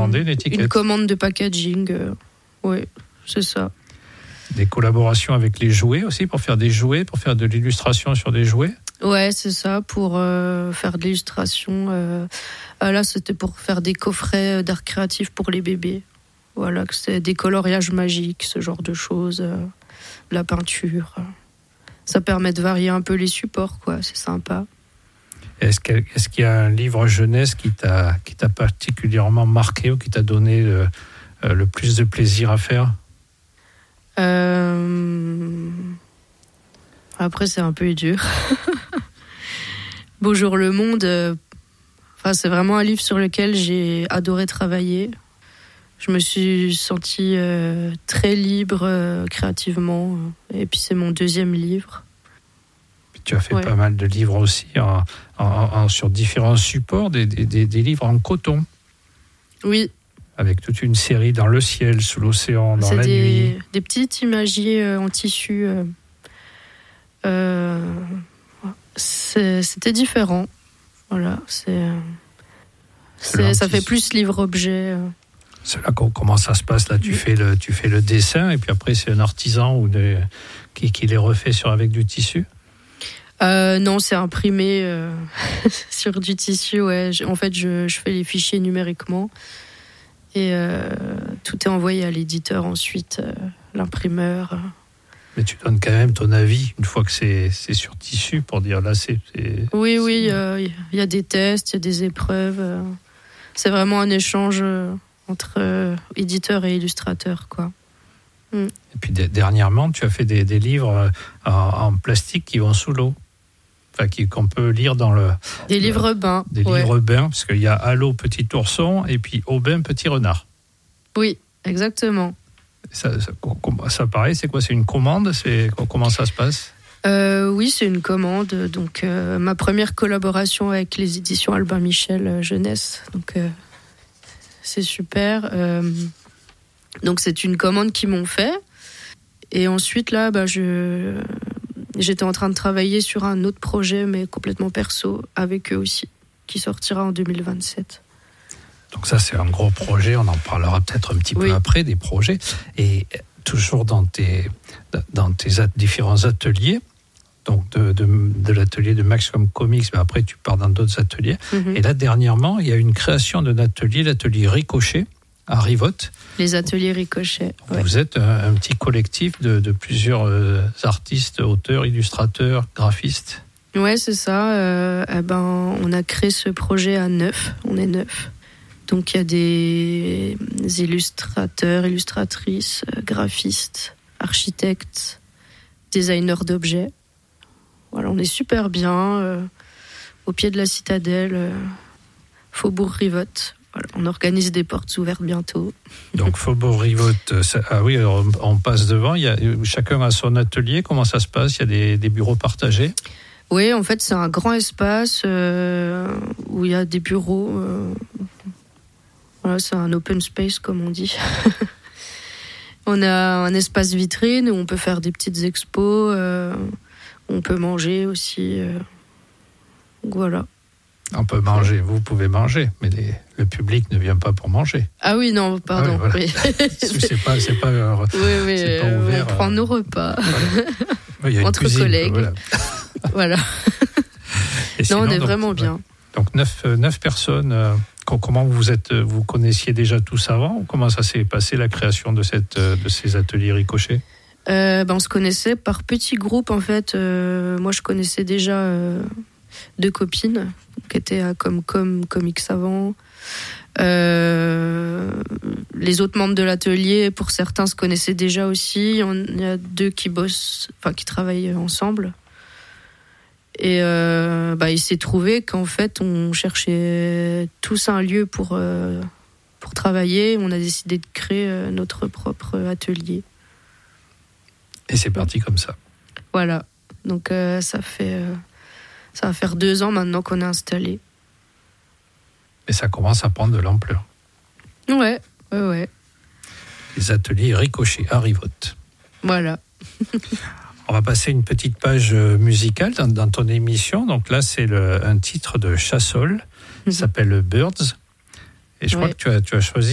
commander une étiquette. Une commande de packaging, oui, c'est ça. Des collaborations avec les jouets aussi, pour faire des jouets, pour faire de l'illustration sur des jouets? Ouais, c'est ça, pour faire de l'illustration. Là, c'était pour faire des coffrets d'art créatif pour les bébés. Voilà, que c'est des coloriages magiques, ce genre de choses, de la peinture. Ça permet de varier un peu les supports, quoi. C'est sympa. Est-ce qu'il y a un livre jeunesse qui t'a particulièrement marqué ou qui t'a donné le plus de plaisir à faire? Après, c'est un peu dur. Bonjour le monde, c'est vraiment un livre sur lequel j'ai adoré travailler. Je me suis sentie très libre créativement. Et puis c'est mon deuxième livre. Tu as fait pas mal de livres aussi sur différents supports, des livres en coton. Oui. Avec toute une série dans le ciel, sous l'océan, dans la nuit. Des petites imagiers en tissu. C'était différent. Voilà, ça fait plus livre-objet. C'est là comment ça se passe là. Tu fais le dessin et puis après c'est un artisan qui les refait avec du tissu. Non, c'est imprimé sur du tissu. Ouais. En fait, je fais les fichiers numériquement et tout est envoyé à l'éditeur ensuite, l'imprimeur. Mais tu donnes quand même ton avis une fois que c'est sur tissu pour dire là c'est... Oui, il y a des tests, il y a des épreuves. C'est vraiment un échange entre éditeur et illustrateur, quoi. Et puis dernièrement, tu as fait des livres en plastique qui vont sous l'eau. Enfin, qu'on peut lire dans le... Des livres bains. Des livres bains, parce qu'il y a Allô, petit ourson, et puis Au bain, petit renard. Oui, exactement. Ça paraît, c'est quoi? C'est une commande? Comment ça se passe? Oui, c'est une commande. Donc, ma première collaboration avec les éditions Albin Michel Jeunesse. Donc, c'est super. Donc, c'est une commande qu'ils m'ont fait. Et ensuite, là, j'étais en train de travailler sur un autre projet, mais complètement perso, avec eux aussi, qui sortira en 2027. Donc ça, c'est un gros projet. On en parlera peut-être un petit peu après, des projets. Et toujours dans tes différents ateliers, donc de l'atelier de Maxcom Comics, mais après tu pars dans d'autres ateliers. Et là, dernièrement, il y a une création d'un atelier, l'atelier Ricochet, à Rivotte. Les ateliers Ricochet. Vous êtes un petit collectif de plusieurs artistes, auteurs, illustrateurs, graphistes. Ouais, c'est ça. On a créé ce projet à 9. On est 9. Donc il y a des illustrateurs, illustratrices, graphistes, architectes, designers d'objets. Voilà, on est super bien au pied de la citadelle, Faubourg Rivotte. Voilà, on organise des portes ouvertes bientôt. Donc Faubourg Rivotte, alors on passe devant. Chacun a son atelier. Comment ça se passe? Il y a des bureaux partagés? Oui, en fait, c'est un grand espace où il y a des bureaux. Voilà, c'est un open space, comme on dit. On a un espace vitrine où on peut faire des petites expos. On peut manger aussi. Donc voilà. On peut manger, vous pouvez manger, mais le public ne vient pas pour manger. Ah oui, non, pardon. Voilà. Oui. c'est pas ouvert. On prend nos repas entre cuisine, collègues. Voilà. Sinon, on est vraiment bien. Donc 9 personnes. Comment vous connaissiez déjà tous avant, ou comment ça s'est passé la création de ces ateliers Ricochet? On se connaissait par petits groupes en fait. Moi, je connaissais déjà 2 copines qui étaient à Comics avant. Les autres membres de l'atelier, pour certains, se connaissaient déjà aussi. Il y a 2 qui travaillent ensemble. Et il s'est trouvé qu'en fait, on cherchait tous un lieu pour travailler. On a décidé de créer notre propre atelier. Et c'est parti comme ça. Voilà. Donc ça va faire 2 ans maintenant qu'on est installé. Et ça commence à prendre de l'ampleur. Ouais. Les ateliers Ricochet à Rivotte. Voilà. On va passer une petite page musicale dans ton émission. Donc là, c'est un titre de Chassol. Ça s'appelle Birds. Et je crois que tu as choisi